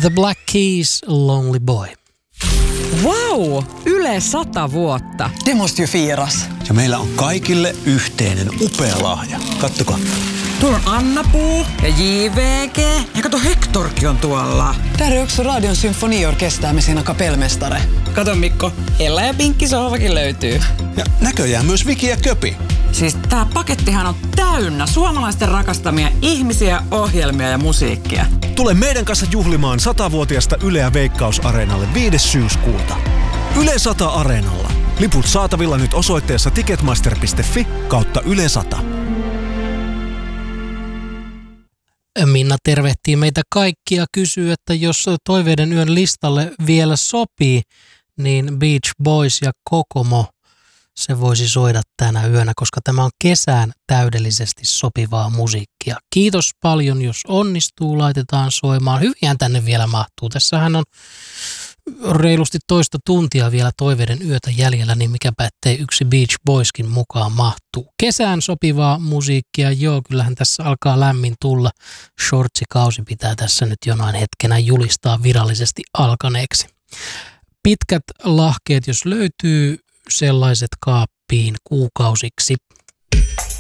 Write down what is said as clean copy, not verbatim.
The Black Keys, Lonely Boy. Wow! Yle 100 vuotta. Det måste ju firas. Ja meillä on kaikille yhteinen upea lahja. Kattokaa. Tuolla on Anna-Puu ja JVG. Ja kato, Hectorkin on tuolla. Där är också Radion symfoniorkester med sina kapellmästare. Kato Mikko, Ella ja Pinkki sohvakin löytyy. Ja näköjään myös Viki ja Köpi. Siis tää pakettihan on täynnä suomalaisten rakastamia ihmisiä, ohjelmia ja musiikkia. Tule meidän kanssa juhlimaan 100-vuotiasta Yleä Veikkaus-areenalle 5. syyskuuta. Yle 100 Areenalla. Liput saatavilla nyt osoitteessa ticketmaster.fi/Yle 100. Minna tervehtii meitä kaikkia, kysyy, että jos toiveiden yön listalle vielä sopii, niin Beach Boys ja Kokomo, se voisi soida tänä yönä, koska tämä on kesään täydellisesti sopivaa musiikkia. Kiitos paljon, jos onnistuu, laitetaan soimaan. Hyviään tänne vielä mahtuu. Tässähän on reilusti toista tuntia vielä toiveiden yötä jäljellä, niin mikäpä ettei yksi Beach Boyskin mukaan mahtuu. Kesään sopivaa musiikkia, joo, kyllähän tässä alkaa lämmin tulla. Shortsikausi pitää tässä nyt jonain hetkenä julistaa virallisesti alkaneeksi. Pitkät lahkeet, jos löytyy, sellaiset kaappiin kuukausiksi.